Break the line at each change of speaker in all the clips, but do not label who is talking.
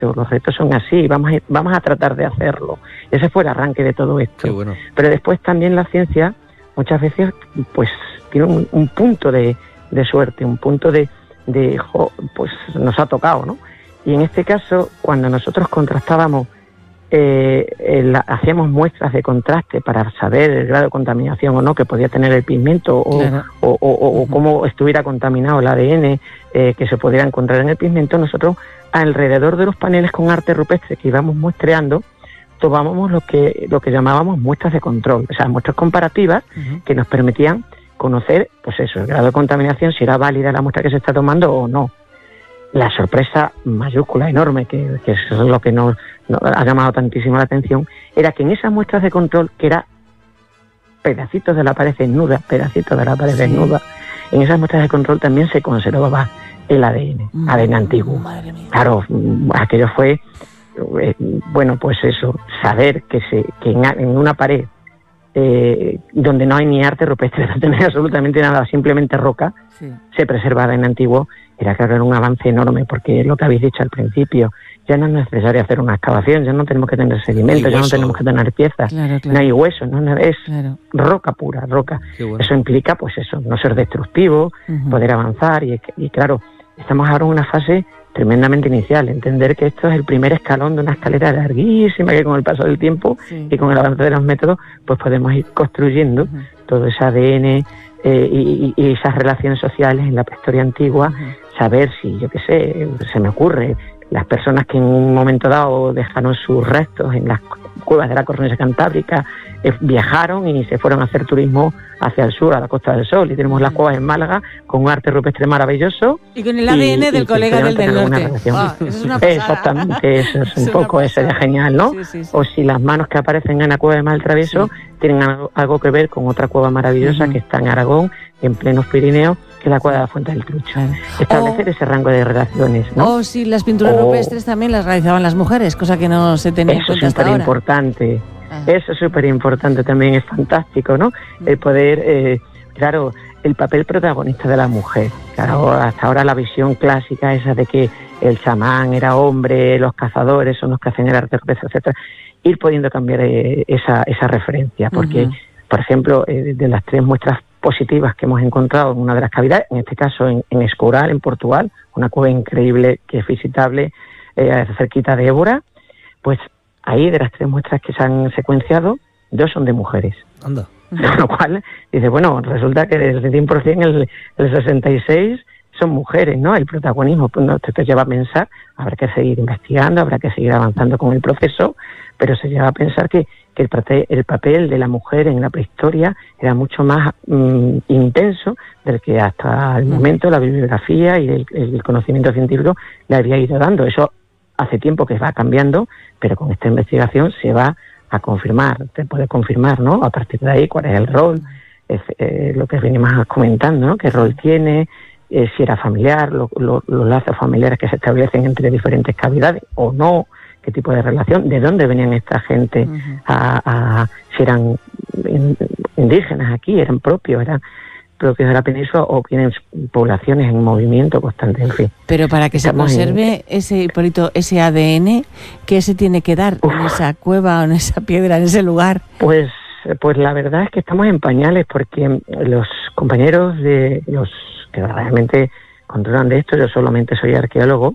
los retos son así, vamos a tratar de hacerlo. Ese fue el arranque de todo esto.
Qué bueno.
Pero después también la ciencia muchas veces pues tiene un punto de suerte, un punto pues nos ha tocado, ¿no? Y en este caso, cuando nosotros contrastábamos, hacíamos muestras de contraste para saber el grado de contaminación o no que podía tener el pigmento
Claro.
o cómo estuviera contaminado el ADN que se pudiera encontrar en el pigmento, nosotros alrededor de los paneles con arte rupestre que íbamos muestreando, tomábamos lo que llamábamos muestras de control, o sea, muestras comparativas que nos permitían conocer, pues eso, el grado de contaminación, si era válida la muestra que se está tomando o no. La sorpresa mayúscula, enorme, que eso es lo que nos ha llamado tantísimo la atención, era que en esas muestras de control, que era pedacitos de la pared desnuda, en esas muestras de control también se conservaba el ADN antiguo.
Madre mía.
Claro, aquello fue, bueno, pues eso, saber que en una pared donde no hay ni arte rupestre, no tiene absolutamente nada, simplemente roca, se preserva ADN antiguo, era claro, era un avance enorme, porque lo que habéis dicho al principio, ya no es necesario hacer una excavación, ya no tenemos que tener sedimentos, ya no tenemos que tener piezas, no hay huesos, es roca pura, roca.
Bueno.
Eso implica, pues eso, no ser destructivo, poder avanzar, y claro, estamos ahora en una fase tremendamente inicial, entender que esto es el primer escalón de una escalera larguísima que con el paso del tiempo y con el avance de los métodos, pues podemos ir construyendo todo ese ADN y esas relaciones sociales en la prehistoria antigua, saber si, yo qué sé, se me ocurre, las personas que en un momento dado dejaron sus restos en las cuevas de la cornisa cantábrica, viajaron y se fueron a hacer turismo hacia el sur, a la Costa del Sol, y tenemos las cuevas en Málaga con un arte rupestre maravilloso.
Y con el ADN del colega del norte.
Eso es una pasada. Exactamente, eso es un poco, eso sería genial, ¿no?
Sí.
O si las manos que aparecen en la cueva de Mal Travieso tienen algo que ver con otra cueva maravillosa que está en Aragón, en plenos Pirineos, que es la cueva de la Fuente del Trucho. Establecer ese rango de relaciones, ¿no?
O si las pinturas rupestres también las realizaban las mujeres, cosa que no se tenía en cuenta hasta ahora.
Eso es súper importante también, es fantástico, ¿no? El poder, claro, el papel protagonista de la mujer. Claro, hasta ahora la visión clásica esa de que el chamán era hombre, los cazadores son los que hacen el arte rupestre, etcétera. Ir pudiendo cambiar esa referencia, porque, por ejemplo, de las 3 muestras positivas que hemos encontrado en una de las cavidades, en este caso en Escorial, en Portugal, una cueva increíble que es visitable cerquita de Évora, pues ahí de las 3 muestras que se han secuenciado, 2 son de mujeres.
Anda.
Con lo cual, dice, bueno, resulta que del 100% el 66 son mujeres, ¿no? El protagonismo, pues, no, te lleva a pensar, habrá que seguir investigando, habrá que seguir avanzando con el proceso, pero se lleva a pensar que el papel de la mujer en la prehistoria era mucho más intenso del que hasta el momento la bibliografía y el conocimiento científico le había ido dando. Eso hace tiempo que va cambiando, pero con esta investigación se va a confirmar, se puede confirmar, ¿no? A partir de ahí, cuál es el rol, lo que venimos comentando, ¿no? ¿Qué rol tiene? Si era familiar, los lazos familiares que se establecen entre diferentes cavidades o no, qué tipo de relación, de dónde venían esta gente, si eran indígenas aquí, eran propios de la península o tienen poblaciones en movimiento constante, en fin.
Pero para que se conserve ese, Hipólito, ese ADN, ¿qué se tiene que dar en esa cueva o en esa piedra, en ese lugar?
Pues la verdad es que estamos en pañales, porque los compañeros de los que realmente controlan de esto, yo solamente soy arqueólogo,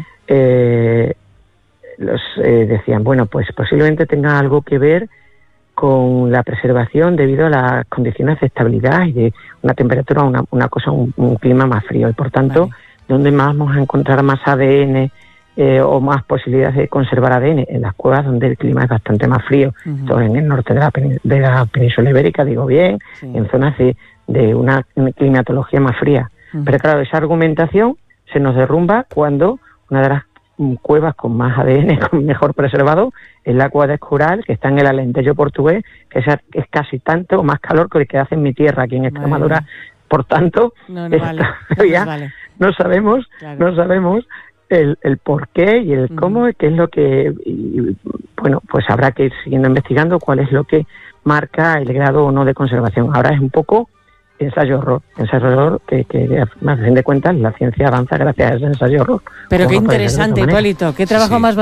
decían, bueno, pues posiblemente tenga algo que ver con la preservación debido a las condiciones de estabilidad y de una temperatura, un clima más frío, y por tanto, ¿dónde más vamos a encontrar más ADN o más posibilidades de conservar ADN? En las cuevas donde el clima es bastante más frío, entonces en el norte de la península ibérica, digo bien, en zonas de una climatología más fría. Pero claro, esa argumentación se nos derrumba cuando una de las cuevas con más ADN, con mejor preservado, es la cueva de Escorial, que está en el Alentejo portugués, que es casi tanto o más calor que el que hace en mi tierra aquí en Extremadura. Por tanto, no sabemos el por qué y el cómo, qué es lo que, bueno, pues habrá que ir siguiendo investigando cuál es lo que marca el grado o no de conservación. Ahora es un poco ensayo-error, que a fin de cuentas la ciencia avanza gracias a ese ensayo-error.
Pero qué interesante, Hipólito, qué trabajo más